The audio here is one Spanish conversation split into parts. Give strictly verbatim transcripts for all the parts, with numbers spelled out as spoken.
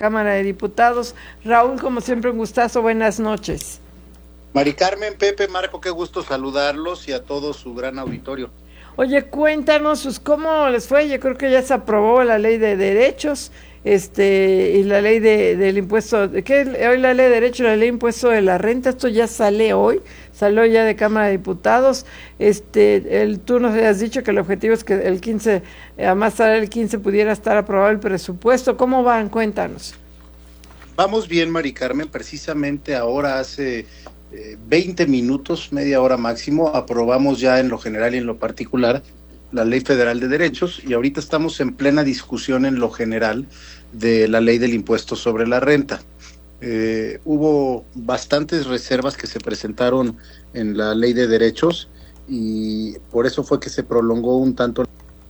Cámara de Diputados. Raúl, como siempre, un gustazo, buenas noches. Mari Carmen, Pepe, Marco, qué gusto saludarlos y a todo su gran auditorio. Oye, cuéntanos, pues, ¿cómo les fue? Yo creo que ya se aprobó la ley de derechos, este, y la ley de, del impuesto, ¿qué? Hoy la ley de derechos y la ley de impuesto de la renta, esto ya sale hoy, salió ya de Cámara de Diputados. Este, el, tú nos habías dicho que el objetivo es que el quince, a más tarde el quince pudiera estar aprobado el presupuesto. ¿Cómo van? Cuéntanos. Vamos bien, Mari Carmen, precisamente ahora hace eh, veinte minutos, media hora máximo, aprobamos ya en lo general y en lo particular la Ley Federal de Derechos, y ahorita estamos en plena discusión en lo general de la Ley del Impuesto sobre la Renta. Eh, hubo bastantes reservas que se presentaron en la Ley de Derechos y por eso fue que se prolongó un tanto,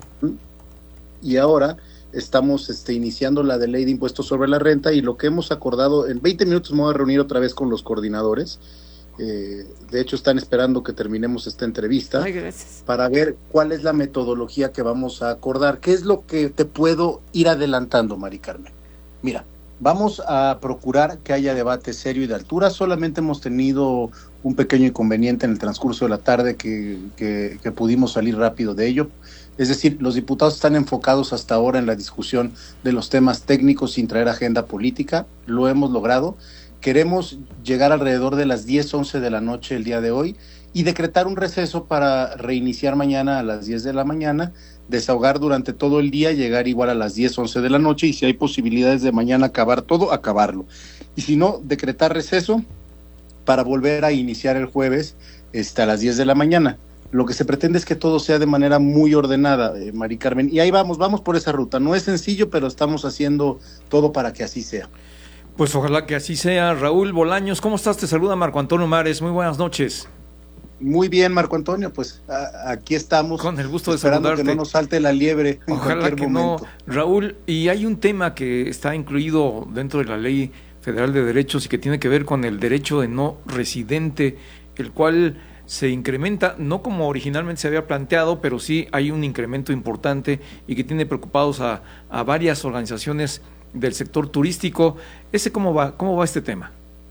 y ahora estamos este, iniciando la de Ley de Impuestos sobre la Renta, y lo que hemos acordado, en veinte minutos me voy a reunir otra vez con los coordinadores. Eh, de hecho están esperando que terminemos esta entrevista. Ay, gracias. Para ver cuál es la metodología que vamos a acordar. ¿Qué es lo que te puedo ir adelantando, Mari Carmen? Mira, vamos a procurar que haya debate serio y de altura. Solamente hemos tenido un pequeño inconveniente en el transcurso de la tarde que, que, que pudimos salir rápido de ello. Es decir, los diputados están enfocados hasta ahora en la discusión de los temas técnicos sin traer agenda política. Lo hemos logrado. Queremos llegar alrededor de las diez, once de la noche el día de hoy y decretar un receso para reiniciar mañana a las diez de la mañana, desahogar durante todo el día, llegar igual a las diez, once de la noche, y si hay posibilidades de mañana acabar todo, acabarlo. Y si no, decretar receso para volver a iniciar el jueves este, a las diez de la mañana. Lo que se pretende es que todo sea de manera muy ordenada, eh, Mari Carmen, y ahí vamos, vamos por esa ruta. No es sencillo, pero estamos haciendo todo para que así sea. Pues ojalá que así sea. Raúl Bolaños, ¿cómo estás? Te saluda Marco Antonio Mares, muy buenas noches. Muy bien, Marco Antonio, pues a, aquí estamos. Con el gusto de esperando saludarte. Que no nos salte la liebre en Ojalá cualquier que momento. no, Raúl, y hay un tema que está incluido dentro de la Ley Federal de Derechos y que tiene que ver con el derecho de no residente, el cual se incrementa, no como originalmente se había planteado, pero sí hay un incremento importante y que tiene preocupados a, a varias organizaciones del sector turístico. ¿Ese cómo va, cómo va este tema?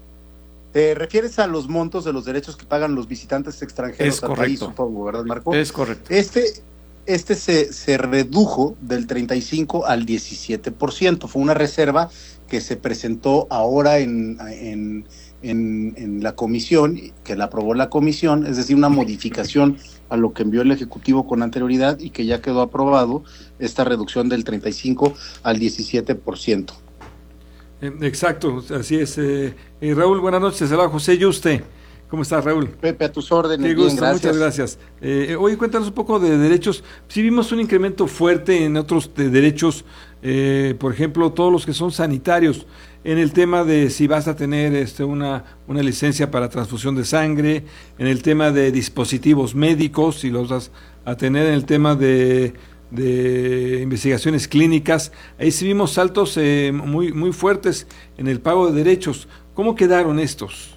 ¿Te refieres a los montos de los derechos que pagan los visitantes extranjeros? Es al correcto. país, supongo, ¿verdad, Marco? Es correcto. Este, este se, se redujo del treinta y cinco al diecisiete por ciento. Fue una reserva que se presentó ahora en, en, en, en la comisión, que la aprobó la comisión, es decir, una modificación a lo que envió el Ejecutivo con anterioridad y que ya quedó aprobado, esta reducción del treinta y cinco al diecisiete por ciento. Exacto, así es. Eh, eh, Raúl, buenas noches. Hola, José Yuste. ¿Cómo estás, Raúl? Pepe, a tus órdenes. Qué gusto, bien, gracias. muchas gracias. Eh, oye, cuéntanos un poco de derechos. Sí vimos un incremento fuerte en otros de derechos, eh, por ejemplo, todos los que son sanitarios, en el tema de si vas a tener este, una, una licencia para transfusión de sangre, en el tema de dispositivos médicos, si los vas a tener, en el tema de... de investigaciones clínicas. Ahí sí vimos saltos eh, muy, muy fuertes en el pago de derechos. ¿Cómo quedaron estos?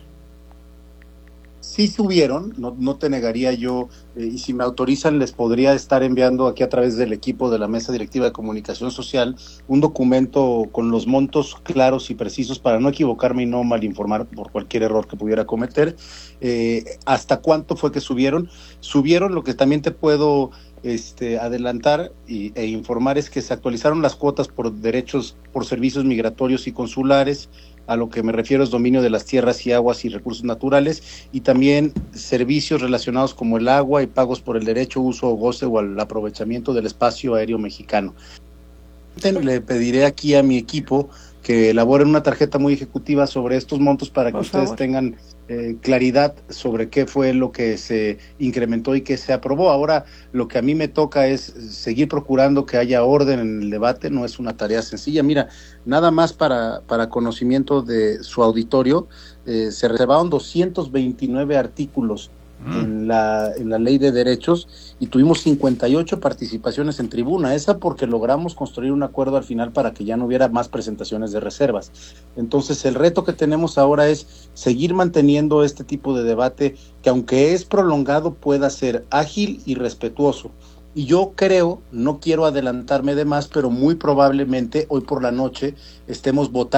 Sí subieron, no, no te negaría yo, eh, y si me autorizan les podría estar enviando aquí a través del equipo de la Mesa Directiva de Comunicación Social un documento con los montos claros y precisos para no equivocarme y no malinformar por cualquier error que pudiera cometer. Eh, ¿Hasta cuánto fue que subieron? Subieron, lo que también te puedo Este, adelantar y, e informar es que se actualizaron las cuotas por derechos por servicios migratorios y consulares, a lo que me refiero es dominio de las tierras y aguas y recursos naturales, y también servicios relacionados como el agua y pagos por el derecho, uso o goce o al aprovechamiento del espacio aéreo mexicano. Le pediré aquí a mi equipo que elaboren una tarjeta muy ejecutiva sobre estos montos para que por ustedes favor. tengan eh, claridad sobre qué fue lo que se incrementó y qué se aprobó. Ahora lo que a mí me toca es seguir procurando que haya orden en el debate, no es una tarea sencilla. Mira, nada más para, para conocimiento de su auditorio, eh, se reservaron doscientos veintinueve artículos en la, en la Ley de Derechos y tuvimos cincuenta y ocho participaciones en tribuna, esa porque logramos construir un acuerdo al final para que ya no hubiera más presentaciones de reservas. Entonces el reto que tenemos ahora es seguir manteniendo este tipo de debate que, aunque es prolongado, pueda ser ágil y respetuoso. Y yo creo, no quiero adelantarme de más, pero muy probablemente hoy por la noche estemos votando